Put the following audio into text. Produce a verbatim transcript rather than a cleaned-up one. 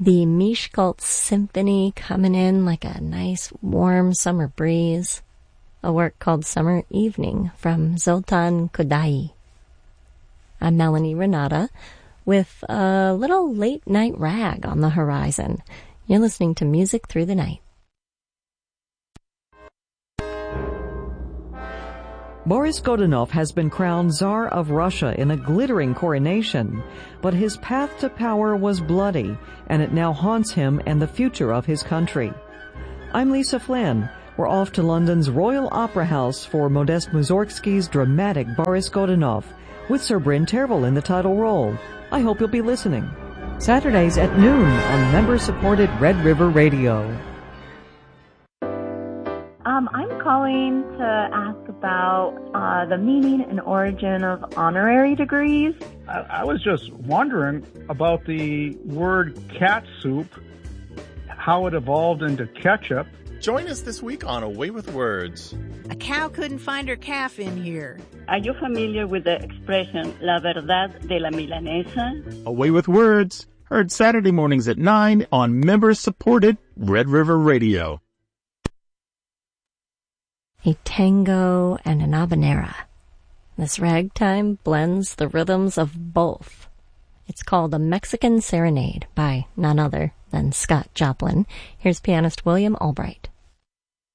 The Miskolc Symphony coming in like a nice warm summer breeze. A work called Summer Evening from Zoltan Kodaly. I'm Melanie Renata with a little late night rag on the horizon. You're listening to Music Through the Night. Boris Godunov has been crowned Tsar of Russia in a glittering coronation, but his path to power was bloody, and it now haunts him and the future of his country. I'm Lisa Flynn. We're off to London's Royal Opera House for Modest Mussorgsky's dramatic Boris Godunov, with Sir Bryn Tervel in the title role. I hope you'll be listening. Saturdays at noon on member-supported Red River Radio. Um, I'm calling to ask about uh, the meaning and origin of honorary degrees. I, I was just wondering about the word cat soup, how it evolved into ketchup. Join us this week on Away with Words. A cow couldn't find her calf in here. Are you familiar with the expression La verdad de la milanesa? Away with Words, heard Saturday mornings at nine on member-supported Red River Radio. A tango and an habanera. This ragtime blends the rhythms of both. It's called A Mexican Serenade by none other than Scott Joplin. Here's pianist William Albright.